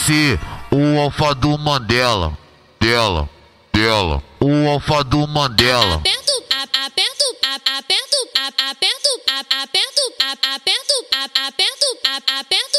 ser o alfa do Mandela. Dela. O alfa do Mandela. Aperto, aperto, aperto, aperto, aperto, aperto, aperto, aperto,